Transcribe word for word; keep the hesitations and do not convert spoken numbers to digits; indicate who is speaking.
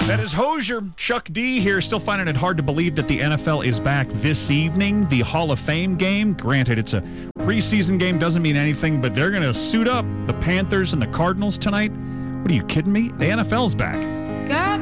Speaker 1: That is Hozier. Chuck D here, still finding it hard to believe that the N F L is back this evening. The Hall of Fame game. Granted, it's a preseason game, doesn't mean anything, but they're going to suit up the Panthers and the Cardinals tonight. What are you kidding me? The N F L's back.
Speaker 2: Got